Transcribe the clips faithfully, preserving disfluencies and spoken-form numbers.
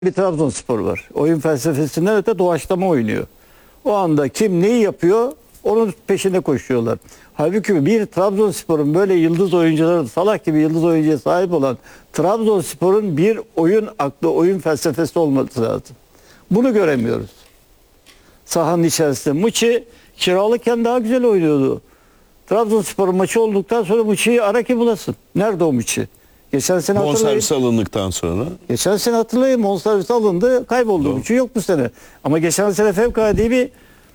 Bir Trabzonspor var. Oyun felsefesinden öte doğaçlama oynuyor. O anda kim neyi yapıyor onun peşinde koşuyorlar. Halbuki bir Trabzonspor'un böyle yıldız oyuncuları, Salah gibi yıldız oyuncuya sahip olan Trabzonspor'un bir oyun aklı, oyun felsefesi olması lazım. Bunu göremiyoruz. Sahanın içerisinde Muçi kiralıkken daha güzel oynuyordu. Trabzonspor'un maçı olduktan sonra Muçi'yi ara ki bulasın. Nerede o Muçi? Geçen sene hatırlayın. Bonservis alındıktan sonra. Geçen sene hatırlayın, bonservis alındı, kayboldu. Doğru. Muçi yok bu sene. Ama geçen sene fevkalade bir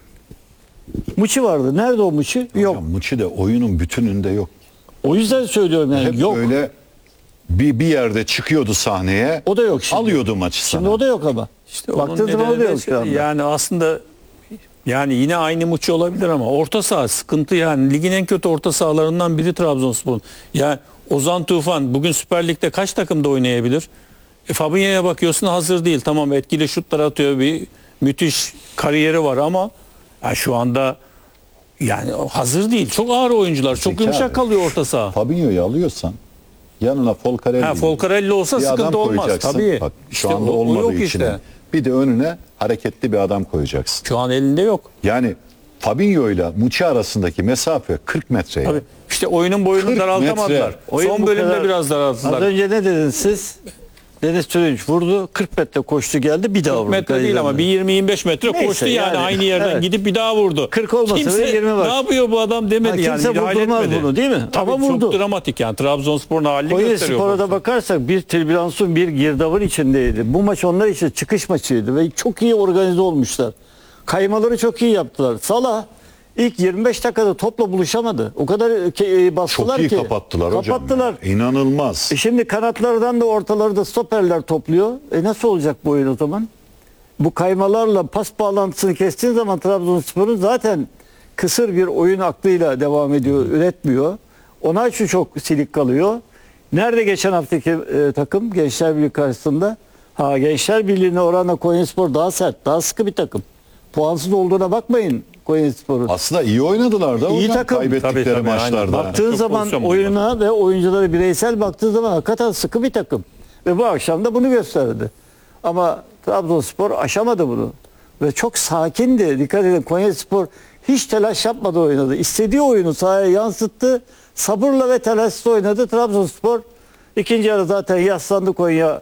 Muçi vardı. Nerede o Muçi? Yok. Hocam, Muçi de oyunun bütününde yok. O yüzden söylüyorum yani. Hep yok. böyle bir, bir yerde çıkıyordu sahneye. O da yok şimdi. Alıyordu maçı sana. Şimdi o da yok ama. İşte onun baktığın zaman o da nedeni yok de şu anda. yani aslında yani yine aynı Muçi olabilir ama orta saha sıkıntı yani. Ligin en kötü orta sahalarından biri Trabzonspor'un. Yani Ozan Tufan bugün Süper Lig'de kaç takımda oynayabilir? E, Fabinho'ya bakıyorsun hazır değil. Tamam etkili şutlar atıyor, bir müthiş kariyeri var ama yani şu anda yani hazır değil. Çok ağır oyuncular. Çok Zeki yumuşak abi. kalıyor orta saha. Fabinho'yu alıyorsan yanına Folcarelli. Ha, Folcarelli olsa bir adam sıkıntı olmaz. koyacaksın. Tabii. Bak, şu İşte anda o- o olmadığı yok için. işte. Bir de önüne hareketli bir adam koyacaksın. Şu an elinde yok. Yani Fabinho ile Muçi arasındaki mesafe kırk metre. ya. Tabii. İşte oyunun boyunu kırk daraltamadılar. metre. Oyun Son bu bölümde kadar- biraz daralttılar. Az önce ne dediniz siz? Deniz Türünç vurdu, kırk metre koştu geldi, bir daha vurdu. metre değil ama bir yirmi yirmi beş metre Neyse koştu yani, yani. aynı yerden Evet. gidip bir daha vurdu. kırk olmasa Kimse bile yirmi var. ne yapıyor bu adam demedi Ha, yani. kimse müdahale vurdurmaz etmedi. bunu, değil mi? Tabii Ama vurdu. çok dramatik yani. Trabzonspor'un halini Konya gösteriyor. Spor'a bu. da bakarsak bir tribülansın bir girdabın içindeydi. Bu maç onlar için çıkış maçıydı ve çok iyi organize olmuşlar. Kaymaları çok iyi yaptılar. Salah ilk yirmi beş dakikada topla buluşamadı. O kadar ke- e, bastılar Çok iyi ki. kapattılar hocam. Kapattılar. ya. İnanılmaz. E şimdi kanatlardan da ortaları da stoperler topluyor. E nasıl olacak bu oyun o zaman? Bu kaymalarla pas bağlantısını kestiğin zaman Trabzonspor'un zaten kısır bir oyun aklıyla devam ediyor, üretmiyor. Ona şu çok silik kalıyor. Nerede geçen haftaki e, takım Gençler Birliği karşısında? Ha, Gençler Birliği'ne oranla Konyaspor daha sert, daha sıkı bir takım. Puansız olduğuna bakmayın Konyaspor'un. Aslında iyi oynadılar da İyi hocam takım. kaybettikleri Tabii, tabii, maçlarda. aynen. Baktığın Çok zaman pozisyon buldular. oyuna ve oyuncuları bireysel baktığın zaman hakikaten sıkı bir takım. Ve bu akşam da bunu gösterdi. Ama Trabzonspor aşamadı bunu. Ve çok sakindi. Dikkat edin, Konyaspor hiç telaş yapmadı oynadı. İstediği oyunu sahaya yansıttı. Sabırla ve telaşsız oynadı. Trabzonspor ikinci yarı zaten yaslandı Konya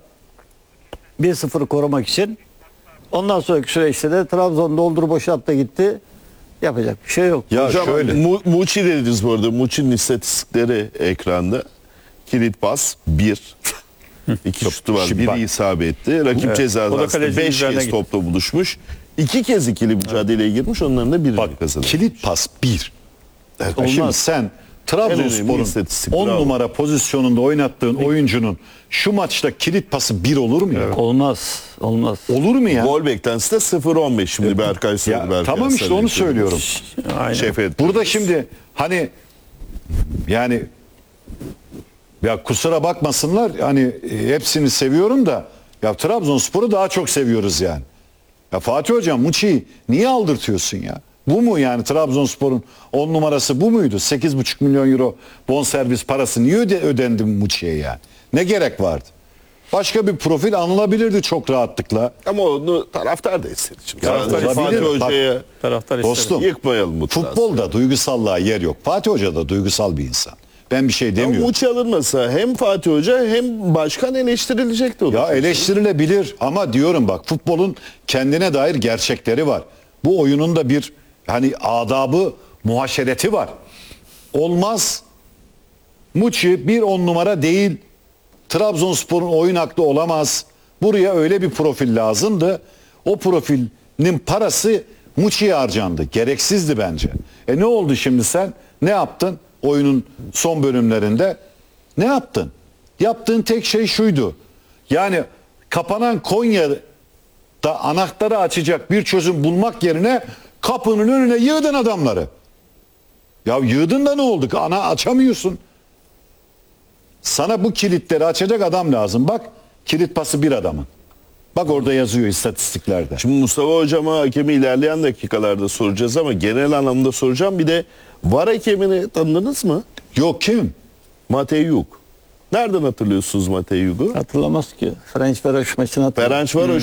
bir sıfırı korumak için. Ondan sonraki süreçte de Trabzon doldur boşalt da gitti. Yapacak bir şey yok. Ya Hocam, şöyle. Mu- Muçi dediniz bu arada. Muçi'nin istatistikleri ekranda. Kilit pas bir. İki şutu var. Şimdi Biri bak. isabetli. Rakip ceza O da sahasında kalecinin beş üzerine kez gitti. topla buluşmuş. İki kez ikili mücadeleye girmiş. Onların da birini Bak kazanmış. kilit pas bir. Olmaz. Şimdi sen En Trabzonspor'un önemli istatistik, on bravo. numara pozisyonunda oynattığın oyuncunun şu maçta kilit pası bir olur mu ya? Olmaz. Olmaz. Olur mu ya? Gol beklentisi de sıfır on beş şimdi Berkay söyledi. Ya, Berkay tamam işte Sarı'nın onu söyledi. söylüyorum. Aynen. Şefet. Burada şimdi hani yani ya kusura bakmasınlar hani e, hepsini seviyorum da ya Trabzonspor'u daha çok seviyoruz yani. Ya Fatih Hocam Muçi'yi niye aldırtıyorsun ya? Bu mu yani Trabzonspor'un on numarası bu muydu? sekiz buçuk milyon euro bonservis parası niye öde, ödendi Muçi'ye yani? Ne gerek vardı? Başka bir profil anılabilirdi çok rahatlıkla. Ama onu taraftar da istedi. Şimdi. Ya, Sadece olabilir. Fatih Bak, Hoca'ya Taraftar istedi. Dostum yıkmayalım bu transferi. futbolda duygusallığa yer yok. Fatih Hoca da duygusal bir insan. Ben bir şey Ama demiyorum. Muçi alınmasa hem Fatih Hoca hem başkan eleştirilecekti o da. Ya eleştirilebilir ama diyorum bak futbolun kendine dair gerçekleri var. Bu oyunun da bir hani adabı, muhaşereti var. Olmaz. Muçi bir on numara değil. Trabzonspor'un oyun aklı olamaz. Buraya öyle bir profil lazımdı. O profilin parası Muçi'ye harcandı. Gereksizdi bence. E ne oldu şimdi sen? Ne yaptın oyunun son bölümlerinde? Ne yaptın? Yaptığın tek şey şuydu. Yani kapanan Konya'da anahtarı açacak bir çözüm bulmak yerine kapının önüne yığdın adamları. Ya yığdın da ne oldu? Ana açamıyorsun. Sana bu kilitleri açacak adam lazım. Bak kilit pası bir adamın. Bak orada yazıyor istatistiklerde. Şimdi Mustafa Hocama hakemi ilerleyen dakikalarda soracağız ama genel anlamda soracağım. Bir de V A R hakemini tanıdınız mı? Yok kim? Matej Yuk. Nereden hatırlıyorsunuz Matej Hugo? Hatırlamaz ki. Ferencvaroş maçını hatırlamaz. Ferencvaroş